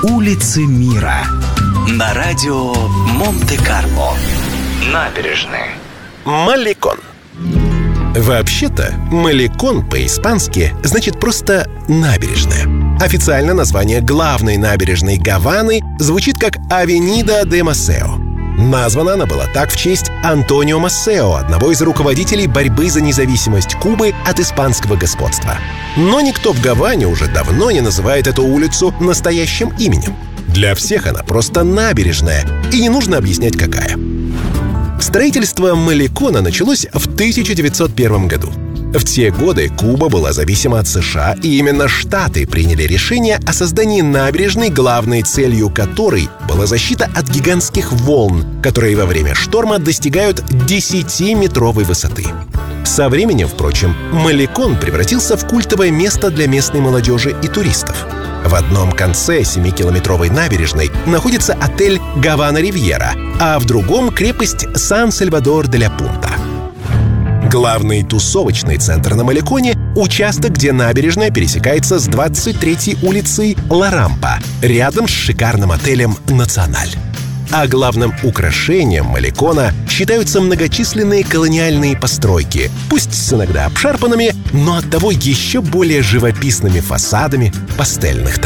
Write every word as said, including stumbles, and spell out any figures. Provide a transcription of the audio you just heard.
Улицы мира. На радио Монте-Карло. Набережные. Малекон. Вообще-то, малекон по-испански значит просто «набережная». Официально название главной набережной Гаваны звучит как «Авенида де Масео». Названа она была так в честь Антонио Массео, одного из руководителей борьбы за независимость Кубы от испанского господства. Но никто в Гаване уже давно не называет эту улицу настоящим именем. Для всех она просто набережная, и не нужно объяснять, какая. Строительство малекона началось в тысяча девятьсот первом году. В те годы Куба была зависима от США, и именно Штаты приняли решение о создании набережной, главной целью которой была защита от гигантских волн, которые во время шторма достигают десятиметровой высоты. Со временем, впрочем, малекон превратился в культовое место для местной молодежи и туристов. В одном конце семикилометровой набережной находится отель «Гавана Ривьера», а в другом — крепость Сан-Сальвадор-де-ля-Пунта. Главный тусовочный центр на Малеконе — участок, где набережная пересекается с двадцать третьей улицей Ла Рампа, рядом с шикарным отелем «Националь». А главным украшением Малекона считаются многочисленные колониальные постройки, пусть с иногда обшарпанными, но оттого еще более живописными фасадами пастельных тонов.